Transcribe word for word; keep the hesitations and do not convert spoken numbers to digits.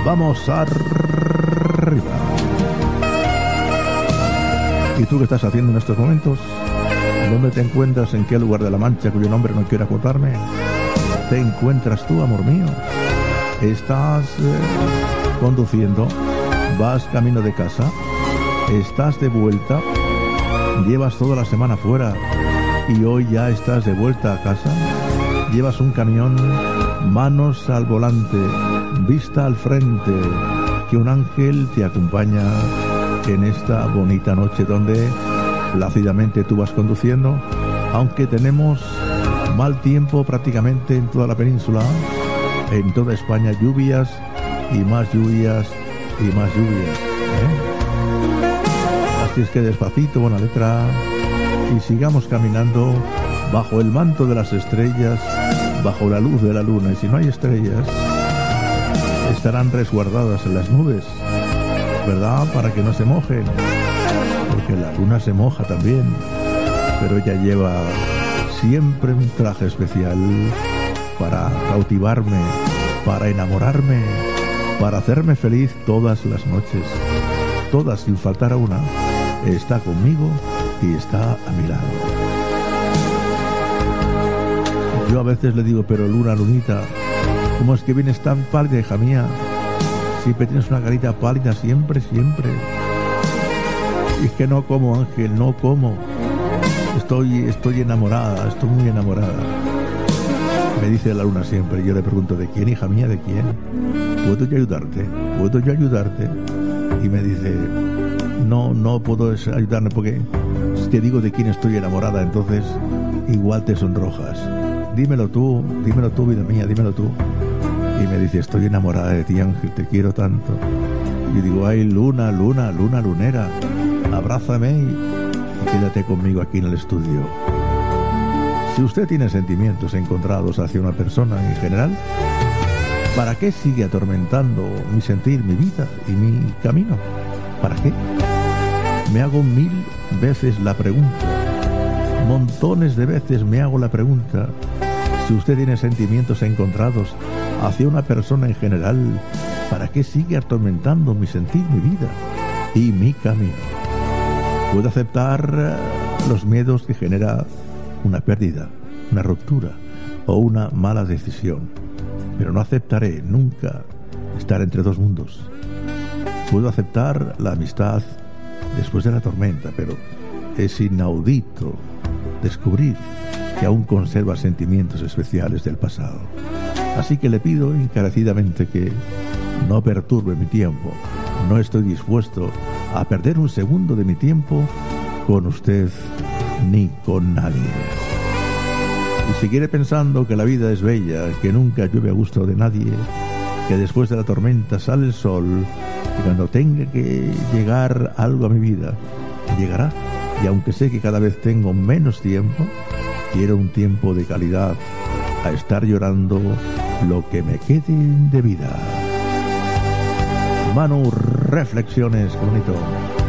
Vamos arriba. ¿Y tú qué estás haciendo en estos momentos? ¿Dónde te encuentras? ¿En qué lugar de La Mancha cuyo nombre no quiero acordarme? ¿Te encuentras tú, amor mío? ¿Estás eh, conduciendo? ¿Vas camino de casa? ¿Estás de vuelta? ¿Llevas toda la semana fuera y hoy ya estás de vuelta a casa? ¿Llevas un camión? Manos al volante, vista al frente, que un ángel te acompaña en esta bonita noche donde plácidamente tú vas conduciendo, aunque tenemos mal tiempo prácticamente en toda la península, en toda España, lluvias y más lluvias y más lluvias, ¿eh? Así es que despacito, buena letra, y sigamos caminando bajo el manto de las estrellas, bajo la luz de la luna, y si no hay estrellas, estarán resguardadas en las nubes, ¿verdad? Para que no se mojen, porque la luna se moja también, pero ella lleva siempre un traje especial para cautivarme, para enamorarme, para hacerme feliz todas las noches, todas sin faltar a una. Está conmigo y está a mi lado. Yo a veces le digo, pero luna, lunita, ¿cómo es que vienes tan pálida, hija mía? Siempre tienes una carita pálida, siempre, siempre. Y es que no como, Ángel, no como. Estoy, estoy enamorada, estoy muy enamorada. Me dice la luna siempre, y yo le pregunto, ¿de quién, hija mía, de quién? ¿Puedo yo ayudarte? ¿Puedo yo ayudarte? Y me dice, no, no puedo ayudarme porque si te digo de quién estoy enamorada, entonces igual te sonrojas. Dímelo tú, dímelo tú, vida mía, dímelo tú. Y me dice, estoy enamorada de ti, Ángel, te quiero tanto. Y digo, ay, luna, luna, luna lunera, abrázame y, y quédate conmigo aquí en el estudio. Si usted tiene sentimientos encontrados hacia una persona en general, ¿para qué sigue atormentando mi sentir, mi vida y mi camino? ¿Para qué? Me hago mil veces la pregunta, montones de veces me hago la pregunta. Si usted tiene sentimientos encontrados hacia una persona en general, ¿para qué sigue atormentando mi sentir, mi vida y mi camino? Puedo aceptar los miedos que genera una pérdida, una ruptura o una mala decisión, pero no aceptaré nunca estar entre dos mundos. Puedo aceptar la amistad después de la tormenta, pero es inaudito descubrir que aún conserva sentimientos especiales del pasado. Así que le pido encarecidamente que no perturbe mi tiempo. No estoy dispuesto a perder un segundo de mi tiempo con usted ni con nadie. Y si quiere pensando que la vida es bella, que nunca llueve a gusto de nadie, que después de la tormenta sale el sol, y cuando tenga que llegar algo a mi vida, llegará. Y aunque sé que cada vez tengo menos tiempo, quiero un tiempo de calidad, a estar llorando lo que me quede de vida. Manu, reflexiones, bonito.